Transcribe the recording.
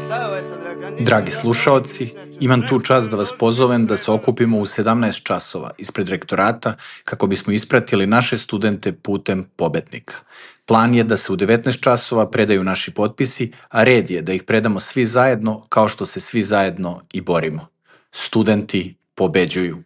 Dragi slušaoci, imam tu čast da vas pozovem da se okupimo u 17 časova ispred rektorata kako bismo ispratili naše studente putem pobednika. Plan je da se u 19 časova predaju naši potpisi, a red je da ih predamo svi zajedno kao što se svi zajedno i borimo. Studenti pobeđuju.